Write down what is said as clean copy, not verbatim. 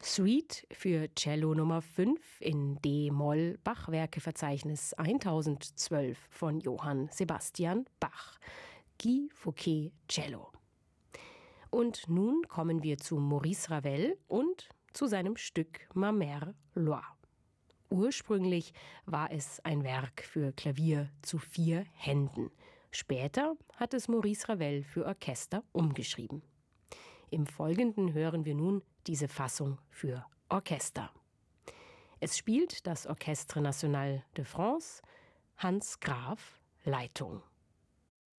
Suite für Cello Nummer 5 in D-Moll, Bachwerkeverzeichnis 1012 von Johann Sebastian Bach. Guy Fauquet Cello. Und nun kommen wir zu Maurice Ravel und zu seinem Stück Ma Mère Loire. Ursprünglich war es ein Werk für Klavier zu 4 Händen. Später hat es Maurice Ravel für Orchester umgeschrieben. Im Folgenden hören wir nun diese Fassung für Orchester. Es spielt das Orchestre National de France, Hans Graf, Leitung.